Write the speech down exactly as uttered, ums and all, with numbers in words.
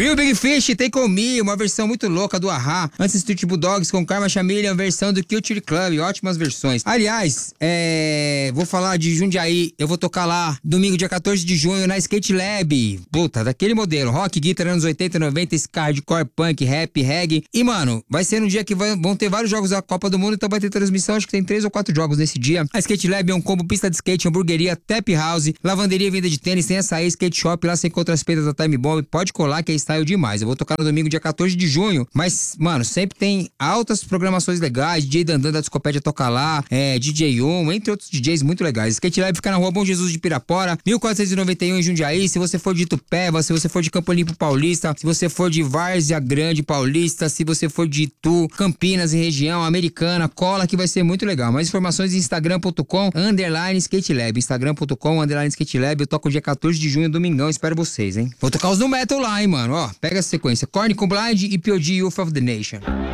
Real Big Fish, Take On Me, uma versão muito louca do A-ha. Antes Street Bulldogs com Karma Chameleon, versão do Culture Club, ótimas versões. Aliás, é... vou falar de Jundiaí, eu vou tocar lá domingo, dia quatorze de junho, na Skate Lab. Puta, daquele modelo, rock, guitar, anos oitenta, noventa, ska, hardcore, punk, rap, reggae. E, mano, vai ser no dia que vai, vão ter vários jogos da Copa do Mundo, então vai ter transmissão, acho que tem três ou quatro jogos nesse dia. A Skate Lab é um combo pista de skate, hamburgueria, tap house, lavanderia e venda de tênis, tem açaí, skate shop, lá você encontra as peitas da Time Bomb, pode colar que é style demais. Eu vou tocar no domingo, dia quatorze de junho, mas, mano, sempre tem altas programações legais, D J Dandan da Discopédia toca lá, é, D J um, entre outros D Js muito legais. Skate Lab fica na rua Bom Jesus de Pirapora, mil quatrocentos e noventa e um em Jundiaí. Se você for de Itupeva, se você for de Campo Limpo Paulista, se você for de Várzea Grande Paulista, se você for de Itu, Campinas e região, Americana, cola que vai ser muito legal. Mais informações em instagram ponto com underline skate lab, instagram ponto com underline skate lab. Eu toco dia quatorze de junho, domingão, espero vocês, hein? Vou tocar os no metal lá, hein, mano, ó, pega essa sequência, Korn com Blind e P O D Youth of the Nation.